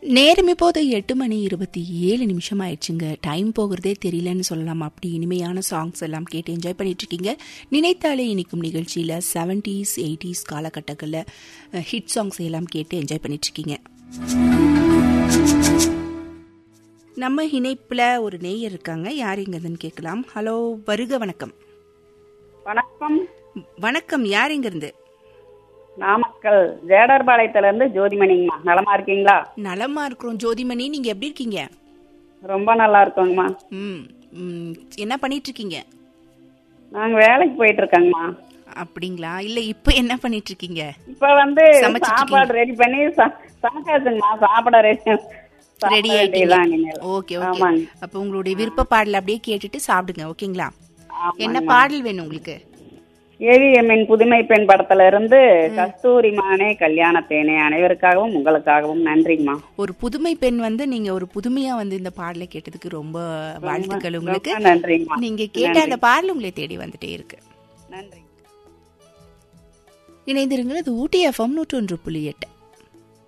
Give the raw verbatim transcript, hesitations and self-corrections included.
நேரம் இப்போது எட்டு மணி இருபத்தி ஏழு நிமிஷம் ஆயிடுச்சுங்க. டைம் போகிறதே தெரியலன்னு சொல்லலாம். அப்படி இனிமையான சாங்ஸ் எல்லாம் கேட்டு என்ஜாய் பண்ணிட்டு இருக்கீங்க. நினைத்தாலே இனிக்கும் நிகழ்ச்சியில் செவன்டீஸ் எயிட்டிஸ் காலகட்டங்களில் ஹிட் சாங்ஸ் எல்லாம் கேட்டு என்ஜாய் பண்ணிட்டு இருக்கீங்க. நம்ம இணைப்பில் ஒரு நேயர் இருக்காங்க. யார் இங்கன்னு கேட்கலாம். ஹலோ, வருக. வணக்கம். வணக்கம். வணக்கம். யார் இங்கிருந்து? நாமக்கல் ஜேடர்பாளையத்துல இருந்து ஜோதிமணிங்கம்மா. நலமா இருக்கீங்களா? நலமா இருக்கிறோம் ஜோதிமணி. நீங்க எப்படி இருக்கீங்க? ரொம்ப நல்லா இருக்கோங்கம்மா. ம் என்ன பண்ணிட்டு இருக்கீங்க? நாங்க வேலைக்கு போயிட்டு இருக்கோங்கம்மா. அப்படிங்களா? இல்ல இப்ப என்ன பண்ணிட்டு இருக்கீங்க? இப்ப வந்து சாப்பாடு ரெடி பண்ணி சமைச்சாச்சுங்கம்மா. சாப்பாடு ரெடி ரெடி ஆயிட்டீங்க. Okay okay. அப்ப உங்களுடைய விருப்ப பாடல் அப்படியே கேட்டுட்டு சாப்பிடுங்க. ஓகேங்களா? என்ன பாடல் வேணும் உங்களுக்கு? ஏவிஎம்மின் புதுமை பெண் படத்துல இருந்து கஸ்தூரி மானே கல்யாண தேனே அனைவருக்காகவும் உங்களுக்காகவும். நன்றிங்கம்மா. ஒரு புதுமை பெண் வந்து நீங்க ஒரு புதுமையா வந்து இந்த பாடலை கேட்டதுக்கு ரொம்ப வாழ்த்துக்கள் உங்களுக்கு. நன்றிங்கம்மா. நீங்க கேட்ட அந்த பாடல் உங்களை தேடி வந்துட்டே இருக்கு. நன்றி. இணைந்திருங்கள். அது ஊட்டி எஃப்எம் நூற்றி ஒன்று புள்ளி எட்டு.